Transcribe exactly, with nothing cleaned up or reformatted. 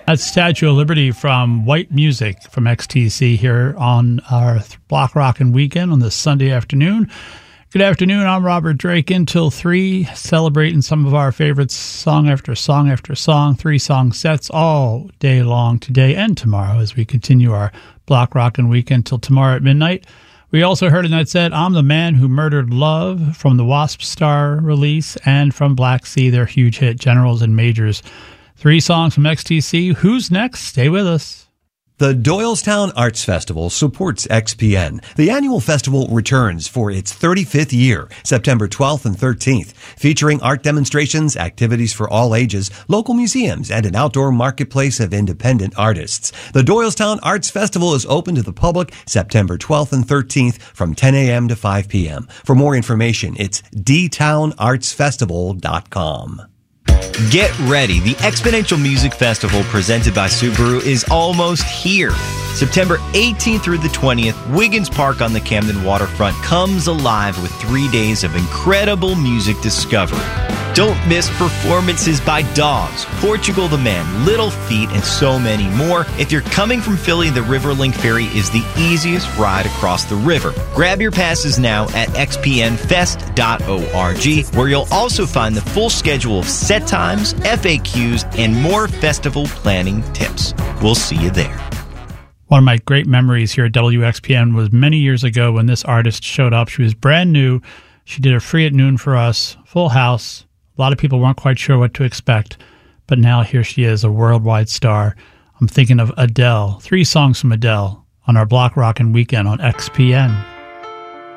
That's Statue of Liberty from White Music from X T C here on our Block Rockin' Weekend on this Sunday afternoon. Good afternoon. I'm Robert Drake until three, celebrating some of our favorites song after song after song, three song sets all day long today and tomorrow as we continue our Block Rockin' Weekend till tomorrow at midnight. We also heard in that set, I'm the Man Who Murdered Love from the Wasp Star release and from Black Sea, their huge hit, Generals and Majors. Three songs from X T C. Who's next? Stay with us. The Doylestown Arts Festival supports X P N. The annual festival returns for its thirty-fifth year, September twelfth and thirteenth, featuring art demonstrations, activities for all ages, local museums, and an outdoor marketplace of independent artists. The Doylestown Arts Festival is open to the public September twelfth and thirteenth from ten a.m. to five p.m. For more information, it's d town arts festival dot com. Get ready. The Exponential Music Festival presented by Subaru is almost here. September eighteenth through the twentieth, Wiggins Park on the Camden waterfront comes alive with three days of incredible music discovery. Don't miss performances by Dogs, Portugal the Man, Little Feat, and so many more. If you're coming from Philly, the Riverlink Ferry is the easiest ride across the river. Grab your passes now at x p n fest dot org, where you'll also find the full schedule of set times, F A Qs, and more festival planning tips. We'll see you there. One of my great memories here at W X P N was many years ago when this artist showed up. She was brand new. She did a free at noon for us, full house. A lot of people weren't quite sure what to expect, but now here she is, a worldwide star. I'm thinking of Adele. Three songs from Adele on our Block Rockin' Weekend on X P N.